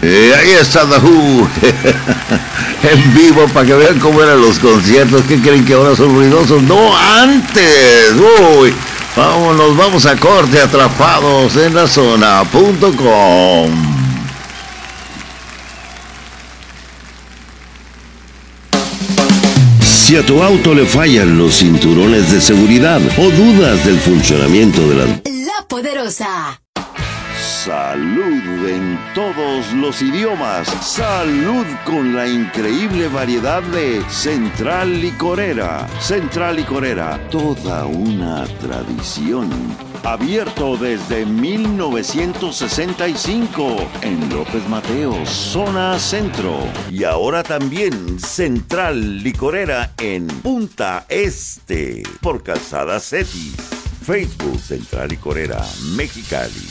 Ahí está The Who en vivo para que vean cómo eran los conciertos. ¿Qué creen que ahora son ruidosos? No, antes. Uy, vámonos, vamos a corte. Atrapados en la zona.com. Si a tu auto le fallan los cinturones de seguridad o dudas del funcionamiento de La Poderosa. Salud en todos los idiomas. Salud con la increíble variedad de Central Licorera. Central Licorera, toda una tradición. Abierto desde 1965 en López Mateos, zona centro. Y ahora también Central Licorera en Punta Este, por Calzada Cetis. Facebook Central Licorera, Mexicali.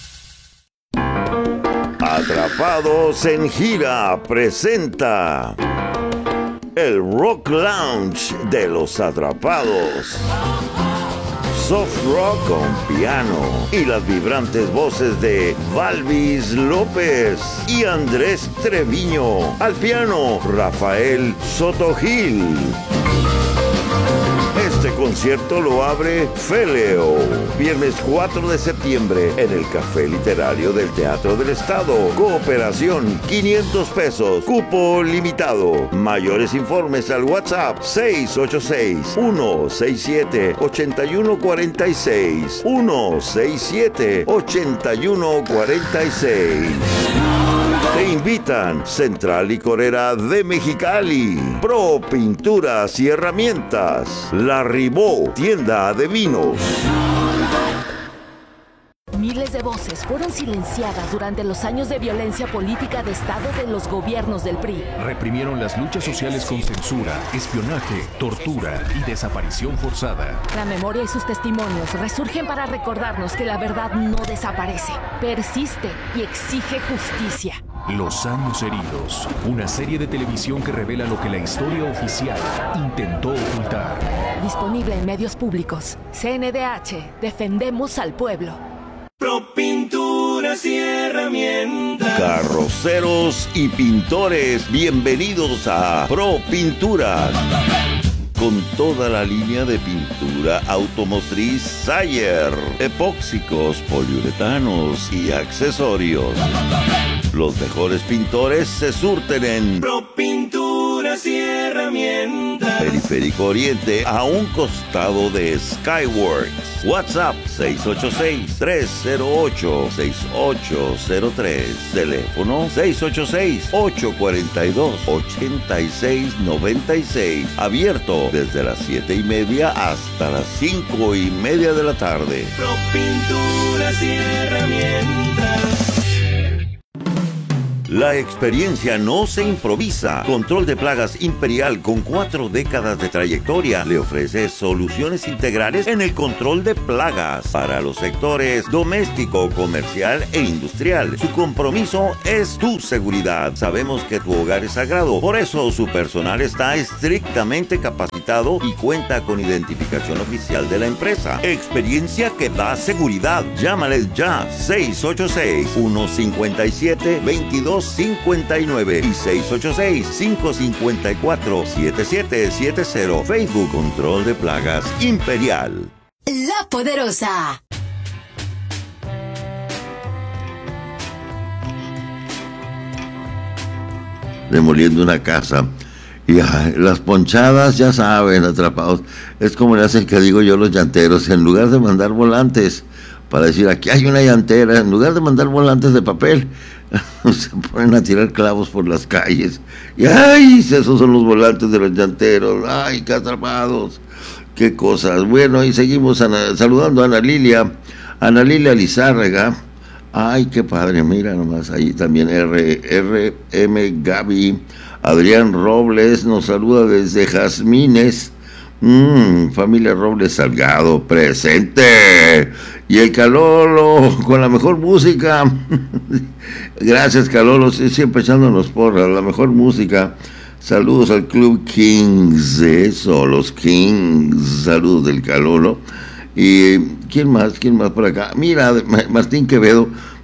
Atrapados en Gira presenta el Rock Lounge de los Atrapados. Soft rock con piano y las vibrantes voces de Valvis López y Andrés Treviño. Al piano, Rafael Sotogil. Este concierto lo abre Feleo, viernes 4 de septiembre en el Café Literario del Teatro del Estado. Cooperación, 500 pesos, cupo limitado. Mayores informes al WhatsApp 686-167-8146. 167-8146. Te invitan Central Licorera de Mexicali, Pro Pinturas y Herramientas, La Ribó, tienda de vinos. Miles de voces fueron silenciadas durante los años de violencia política de Estado de los gobiernos del PRI. Reprimieron las luchas sociales con censura, espionaje, tortura y desaparición forzada. La memoria y sus testimonios resurgen para recordarnos que la verdad no desaparece, persiste y exige justicia. Los años heridos, una serie de televisión que revela lo que la historia oficial intentó ocultar. Disponible en medios públicos. CNDH, defendemos al pueblo. Pro Pinturas y Herramientas. Carroceros y pintores, bienvenidos a Pro Pinturas. Con toda la línea de pintura automotriz Sayer, epóxicos, poliuretanos y accesorios. Los mejores pintores se surten en Pro Pinturas y Herramientas. Periférico Oriente, a un costado de Skyworks. WhatsApp 686-308-6803. Teléfono 686-842-8696. Abierto desde las 7:30 hasta las 5:30 de la tarde. Pro Pinturas y Herramientas. La experiencia no se improvisa. Control de Plagas Imperial, con 4 décadas de trayectoria, le ofrece soluciones integrales en el control de plagas para los sectores doméstico, comercial e industrial. Su compromiso es tu seguridad. Sabemos que tu hogar es sagrado, por eso su personal está estrictamente capacitado y cuenta con identificación oficial de la empresa. Experiencia que da seguridad. Llámales ya 686-157-2259 y 686-554-7770. Facebook Control de Plagas Imperial. La Poderosa. Demoliendo una casa. Y las ponchadas, ya saben, atrapados. Es como le hacen que digo yo los llanteros. En lugar de mandar volantes para decir aquí hay una llantera, en lugar de mandar volantes de papel, se ponen a tirar clavos por las calles. Y ¡ay! Esos son los volantes de los llanteros. ¡Ay, qué atrapados! ¡Qué cosas! Bueno, y seguimos saludando a Ana Lilia Lizárraga. ¡Ay, qué padre! Mira nomás, ahí también RM Gaby. Adrián Robles nos saluda desde Jazmines. Familia Robles Salgado, presente. Y el Calolo, con la mejor música. Gracias, Calolo, siempre echándonos porras, la mejor música. Saludos al Club Kings, eso, los Kings. Saludos del Calolo. Y ¿quién más por acá? Mira, Martín Quevedo,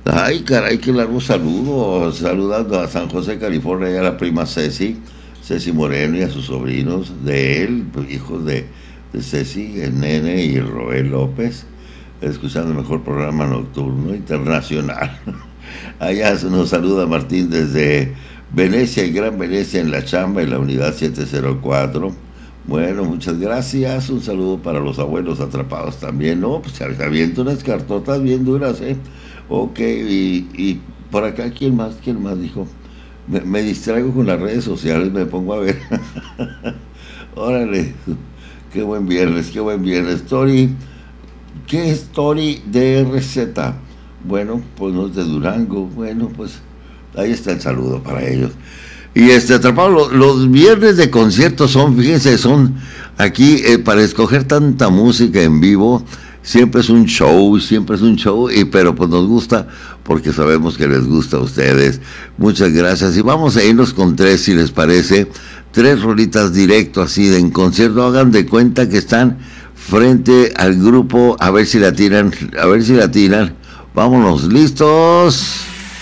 Ay, caray, qué largo saludo. Saludando a San José, California, y a la prima Ceci Moreno y a sus sobrinos de él, hijos de Ceci, el Nene y Roel López, escuchando el mejor programa nocturno internacional. Allá se nos saluda Martín desde Venecia y Gran Venecia en la chamba, en la unidad 704. Bueno, muchas gracias. Un saludo para los abuelos atrapados también. No, pues se avienta unas cartotas bien duras, ¿eh? Ok, y por acá, ¿quién más dijo? Me distraigo con las redes sociales, me pongo a ver. Órale, qué buen viernes. Tori, ¿qué es Tori DRZ? Bueno, pues no es de Durango. Bueno, pues ahí está el saludo para ellos. Y atrapado, los viernes de conciertos fíjense, son aquí para escoger tanta música en vivo. Siempre es un show, pero pues nos gusta porque sabemos que les gusta a ustedes. Muchas gracias. Y vamos a irnos con 3, si les parece. 3 rolitas directo así en concierto. Hagan de cuenta que están frente al grupo, a ver si la tiran. Vámonos, ¿listos?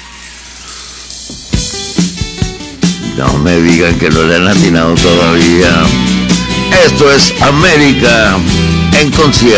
No me digan que no le han atinado todavía. Esto es América en concierto.